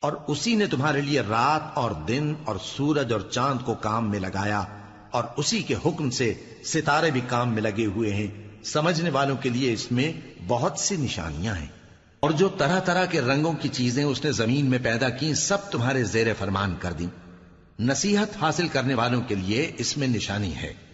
और उसी ने तुम्हारे लिए रात और दिन और सूरज और चांद को काम में लगाया, और उसी के हुक्म से सितारे भी काम में लगे हुए हैं। समझने वालों के लिए इसमें बहुत सी निशानियां हैं। और जो तरह तरह के रंगों की चीजें उसने जमीन में पैदा की, सब तुम्हारे जेर फरमान कर दी। नसीहत हासिल करने वालों के लिए इसमें निशानी है।